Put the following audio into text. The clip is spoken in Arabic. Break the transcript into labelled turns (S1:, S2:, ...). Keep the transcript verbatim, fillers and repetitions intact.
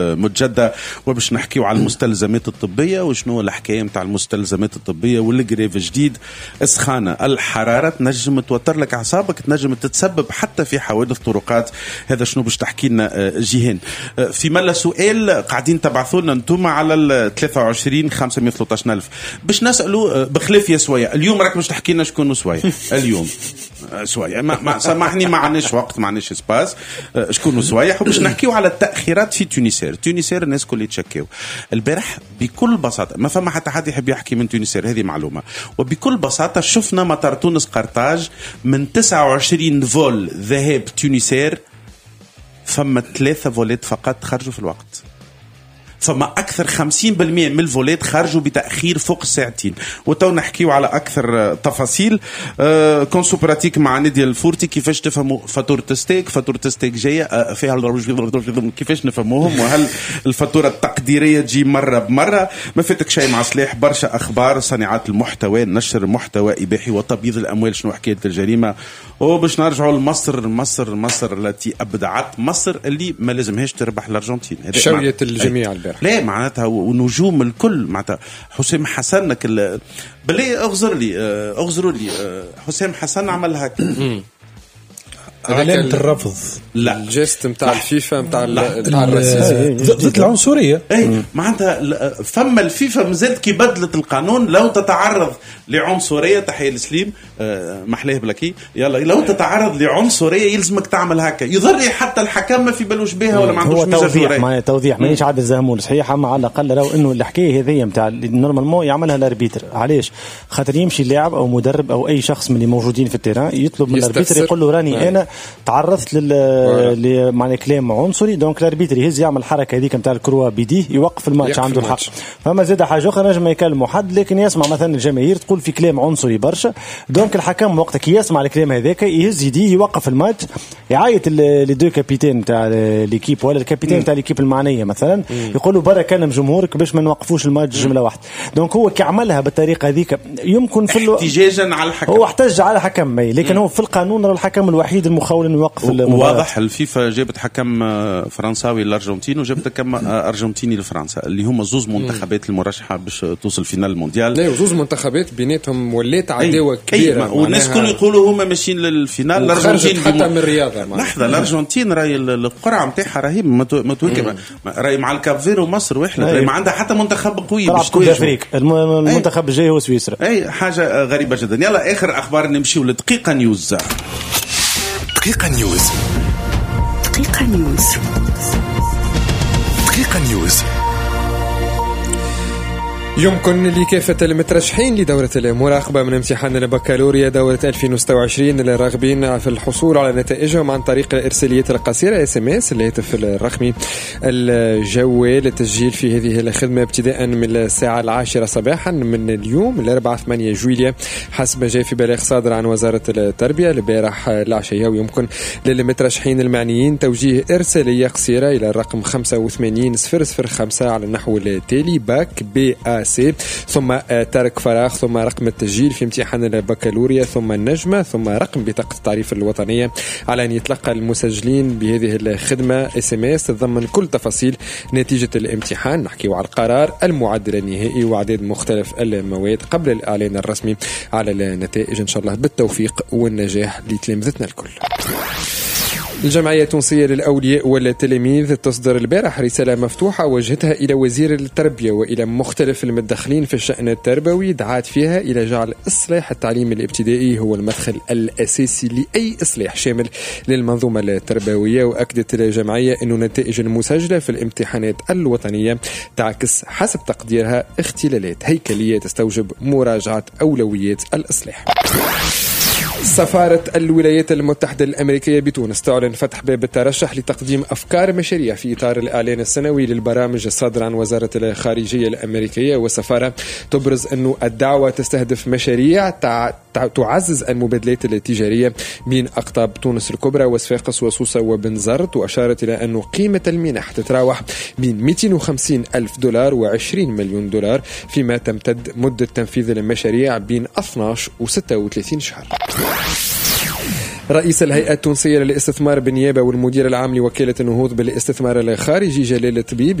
S1: متجدة، وباش نحكيو على المستلزمات الطبية وشنو الحكاية متاع المستلزمات الطبية والجريف جديد. السخانة، الحرارة تنجم توتر لك أعصابك، تنجم تتسبب حتى في حوادث طرقات. هذا شنو باش تحكي لنا جيهان. في ملا سؤال قاعدين تبعثوا لنا انتم على ال ثلاثة وعشرين خمسمية وثلاثة عشر ألف باش نسألوا بخلاف يا سوية. اليوم راك باش تحكي لنا شكون سوية اليوم سوية، ما, ما سامحني ما عندناش وقت ما عندناش اسباس. شكون سوية وباش نحكيو على التأخيرات في تونسير. تونسير الناس كل يتشكيو البارح بكل بساطة، ما فما حتى حد يحب يحكي من تونسير، هذه معلومة. وبكل بساطة شفنا مطار تونس قرطاج من تسعة وعشرين فول ذهاب تونسير فما ثلاثة فولات فقط خرجوا في الوقت. فما أكثر خمسين بالمئة من الفولات خرجوا بتأخير فوق الساعتين. وتو نحكيو على أكثر تفاصيل. أه كونسو براتيك مع نادي الفورتي. كيفاش تفهموا فاتورة ستيك؟ فاتورة ستيك جاية أه فيها كيفاش نفهموهم؟ وهل الفاتورة التقديرية تجي مرة بمرة؟ ما فاتك شيء مع صلاح. برشا أخبار، صناعات المحتوى، نشر محتوى إباحي وتبييض الأموال، شنو حكاية الجريمة. وباش نرجعوا لمصر. مصر مصر التي أبدعت، مصر اللي ما لازمهاش تربح الأرجنتين.
S2: شوية الجميع البارح.
S1: لا معناتها ونجوم الكل معناتها حسام حسن كل بلي اغزر لي اغزروا لي حسام حسن عمل هكا
S3: علامة الرفض.
S2: لا الجست متاع الفيفا متاع الراسيزم
S3: ضد العنصرية.
S1: اي معناتها فما الفيفا مازالت كي بدلت القانون لو تتعرض لعنصرية. تحية لسليم محليه بلاكي. يلا لو تتعرض لعنصرية يلزمك تعمل هكا. يضر حتى الحكم ما في بالوش بها ولا ما عندوش
S4: توضيح. ما توضيح مانيش عاد الزهمول صحيح، اما على الاقل لو انه الحكايه هذه نتاع نورمالمون يعملها الاربيتر. علاش؟ خاطر يمشي لاعب او مدرب او اي شخص من اللي موجودين في التيران يطلب من الاربيتر يقول له راني مم. انا تعرضت لل معنى كلام عنصري، دونك الاربيتر يهز يعمل الحركه هذيك نتاع الكروا بيديه يوقف الماتش، عنده الحق. فما زاد حاجه اخرى نجم يكلموا حد لكن يسمع مثلا الجماهير تقول في كلام عنصري برشا، دونك الحكم وقتها كي يسمع الكلام هذاك يهز يديه يوقف الماتش، يعيط لي دو كابيتان نتاع ليكيب ولا الكابيتان نتاع ليكيب المعنيه مثلا يقولوا برا كلم جمهورك باش ما نوقفوش الماتش جمله واحده. دونك هو كي عملها بالطريقه هذيك يمكن في
S1: احتجاجا على الحكم،
S4: هو احتج على الحكم لكن هو في القانون الحكم الوحيد المخول انه يوقف المباراة.
S1: واضح الفيفا جابت حكم فرنساوي للارجنتين وجابت حكم ارجنتيني لفرنسا اللي هما زوز منتخبات المرشحه باش توصل فينال المونديال.
S2: لا زوز منتخبات بيناتهم ولات عداوه كبيره
S1: والناس كل يقولوا هما ماشيين للفينال.
S2: الارجنتين حتى من الرياضه
S1: لحظه الارجنتين راهي القرعه نتاعها رهيب متواكبه راهي مع الكافير ومصر واحنا راهي ما عندها حتى منتخب قوي باش
S4: تواجه. المنتخب الجاي هو سويسرا.
S1: اي حاجه غريبه جدا. يلا اخر اخبار نمشيو لدقيقه نيوز.
S5: دقيقة نيوز. دقيقة نيوز. دقيقة نيوز.
S2: يمكن لكافة المترشحين لدورة المراقبة من امتحان البكالوريا دورة ألفين وستة وعشرين الراغبين في الحصول على نتائجهم عن طريق الإرسالية القصيرة اس ام اس الهاتف الرقمي الجوال للتسجيل في هذه الخدمة ابتداء من الساعة العاشرة صباحا من اليوم الأربعاء ثمانية جويلية حسب جاء في بلاغ صادر عن وزارة التربية البارح العشية. ويمكن للمترشحين المعنيين توجيه إرسالية قصيرة إلى الرقم خمسة وثمانين صفر صفر خمسة على النحو التالي: باك بي سي ثم ترك فراغ ثم رقم التسجيل في امتحان البكالوريا ثم النجمة ثم رقم بطاقة التعريف الوطنية، على أن يتلقى المسجلين بهذه الخدمة اس ام اس تتضمن كل تفاصيل نتيجة الامتحان. نحكي على القرار، المعدل النهائي وعدد مختلف المواد قبل الإعلان الرسمي على النتائج. إن شاء الله بالتوفيق والنجاح لتلامذتنا الكل. الجمعية التونسية للأولياء والتلاميذ تصدر البارح رسالة مفتوحة وجهتها إلى وزير التربية وإلى مختلف المتدخلين في الشأن التربوي، دعات فيها إلى جعل إصلاح التعليم الابتدائي هو المدخل الأساسي لأي إصلاح شامل للمنظومة التربوية. وأكدت الجمعية أن النتائج المسجلة في الامتحانات الوطنية تعكس حسب تقديرها اختلالات هيكلية تستوجب مراجعة أولويات الإصلاح. سفارة الولايات المتحدة الأمريكية بتونس تعلن فتح باب الترشح لتقديم أفكار مشاريع في إطار الإعلان السنوي للبرامج الصادر عن وزارة الخارجية الأمريكية. والسفارة تبرز أن الدعوة تستهدف مشاريع تع... تعزز المبادلات التجارية بين أقطاب تونس الكبرى وصفاقس وسوسة وبنزرت. وأشارت إلى أن قيمة المنح تتراوح بين مئتين وخمسين ألف دولار وعشرين مليون دولار، فيما تمتد مدة تنفيذ المشاريع بين اثناشر وستة وثلاثين شهر. رئيس الهيئة التونسية للاستثمار بالنيابة والمدير العام لوكالة النهوض بالاستثمار الخارجي جلال الطبيب